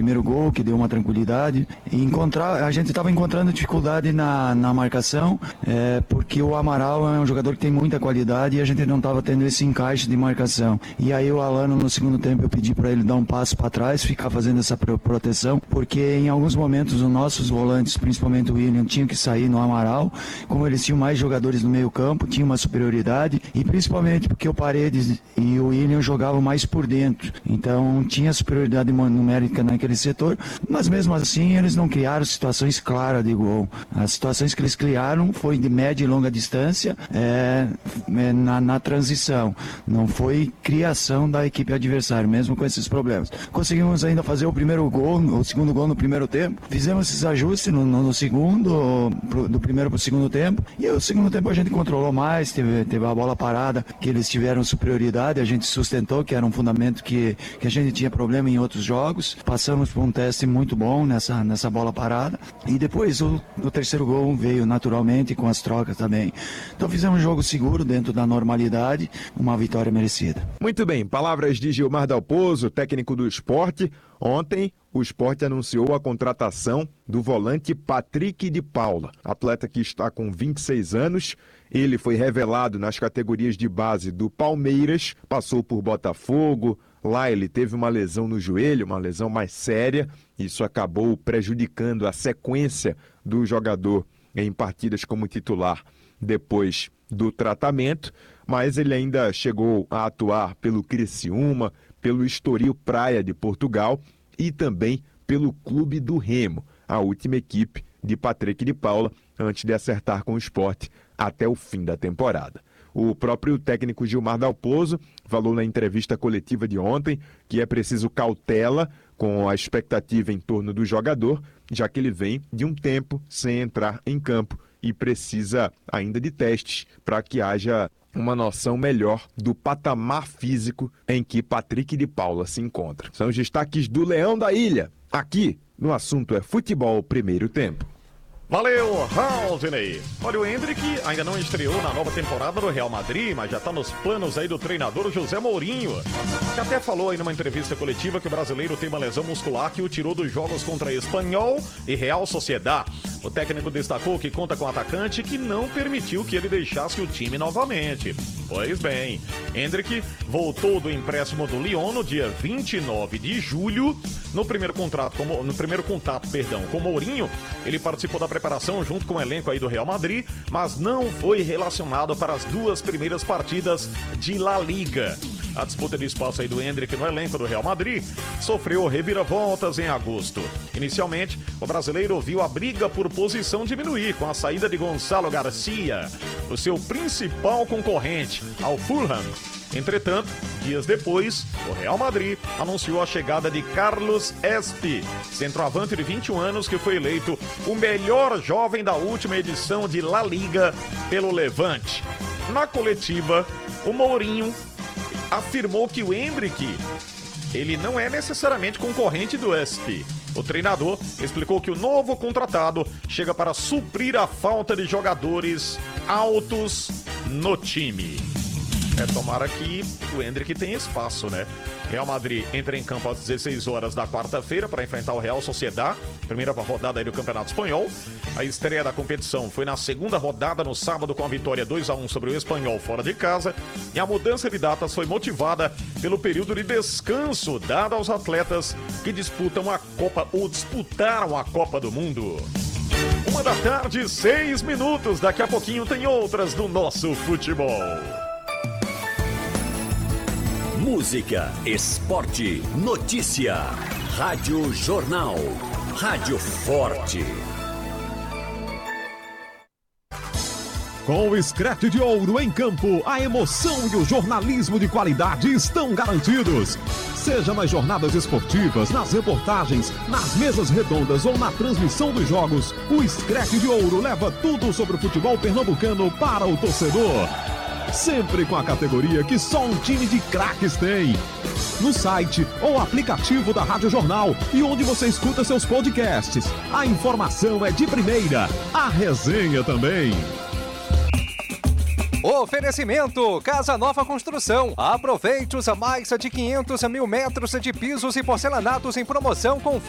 primeiro gol, que deu uma tranquilidade. A gente estava encontrando dificuldade na marcação, porque o Amaral é um jogador que tem muita qualidade e a gente não estava tendo esse encaixe de marcação. E aí o Alano, no segundo tempo, eu pedi para ele dar um passo para trás, ficar fazendo essa proteção, porque em alguns momentos os nossos volantes, principalmente o William, tinham que sair no Amaral, como eles tinham mais jogadores no meio campo, tinham uma superioridade, e principalmente porque o Paredes e o William jogavam mais por dentro, então tinha superioridade numérica naquele setor, mas mesmo assim eles não criaram situações claras de gol. As situações que eles criaram foi de média e longa distância, na transição, não foi criação da equipe adversária, mesmo com esses problemas. Conseguimos ainda fazer o segundo gol no primeiro tempo, fizemos esses ajustes no segundo, do primeiro para o segundo tempo, e o segundo tempo a gente controlou mais, teve a bola parada, que eles tiveram superioridade, a gente sustentou, que era um fundamento que a gente tinha problema em outros jogos, passamos por um teste muito bom nessa bola parada, e depois o terceiro gol veio naturalmente com as trocas também. Então fizemos um jogo seguro dentro da normalidade, uma vitória merecida. Muito bem, palavras de Gilmar Dalpozo, técnico do Sport. Ontem, o Sport anunciou a contratação do volante Patrick de Paula, atleta que está com 26 anos. Ele foi revelado nas categorias de base do Palmeiras, passou por Botafogo. Lá ele teve uma lesão no joelho, uma lesão mais séria. Isso acabou prejudicando a sequência do jogador em partidas como titular depois do tratamento, mas ele ainda chegou a atuar pelo Criciúma, pelo Estoril Praia de Portugal e também pelo Clube do Remo, a última equipe de Patrick de Paula, antes de acertar com o Sport até o fim da temporada. O próprio técnico Gilmar Dalpozo falou na entrevista coletiva de ontem que é preciso cautela com a expectativa em torno do jogador, já que ele vem de um tempo sem entrar em campo e precisa ainda de testes para que haja uma noção melhor do patamar físico em que Patrick de Paula se encontra. São os destaques do Leão da Ilha, aqui no Assunto é Futebol Primeiro Tempo. Valeu, Raulzinei. Olha, o Endrick ainda não estreou na nova temporada do Real Madrid, mas já está nos planos aí do treinador José Mourinho, que até falou aí numa entrevista coletiva que o brasileiro tem uma lesão muscular que o tirou dos jogos contra Espanhol e Real Sociedad. O técnico destacou que conta com um atacante que não permitiu que ele deixasse o time novamente. Pois bem, Endrick voltou do empréstimo do Lyon no dia 29 de julho. No primeiro contato com Mourinho, ele participou da preparação junto com o elenco aí do Real Madrid, mas não foi relacionado para as duas primeiras partidas de La Liga. A disputa de espaço aí do Endrick no elenco do Real Madrid sofreu reviravoltas em agosto. Inicialmente, o brasileiro viu a briga por posição diminuir com a saída de Gonçalo Garcia, o seu principal concorrente, ao Fulham. Entretanto, dias depois, o Real Madrid anunciou a chegada de Carlos Espi, centroavante de 21 anos que foi eleito o melhor jovem da última edição de La Liga pelo Levante. Na coletiva, o Mourinho afirmou que o Endrick, ele não é necessariamente concorrente do Espi. O treinador explicou que o novo contratado chega para suprir a falta de jogadores altos no time. Tomara que o Endrick tenha espaço, né? Real Madrid entra em campo às 16 horas da quarta-feira para enfrentar o Real Sociedad, primeira rodada aí do Campeonato Espanhol. A estreia da competição foi na segunda rodada, no sábado, com a vitória 2-1 sobre o Espanhol fora de casa. E a mudança de datas foi motivada pelo período de descanso dado aos atletas que disputam a Copa ou disputaram a Copa do Mundo. 1h, 6 minutos. Daqui a pouquinho tem outras do nosso futebol. Música, esporte, notícia. Rádio Jornal. Rádio Forte. Com o Scratch de Ouro em campo, a emoção e o jornalismo de qualidade estão garantidos. Seja nas jornadas esportivas, nas reportagens, nas mesas redondas ou na transmissão dos jogos, o Scratch de Ouro leva tudo sobre o futebol pernambucano para o torcedor. Sempre com a categoria que só um time de craques tem. No site ou aplicativo da Rádio Jornal e onde você escuta seus podcasts. A informação é de primeira, a resenha também. Oferecimento Casa Nova Construção. Aproveite os mais de 500 mil metros de pisos e porcelanatos em promoção com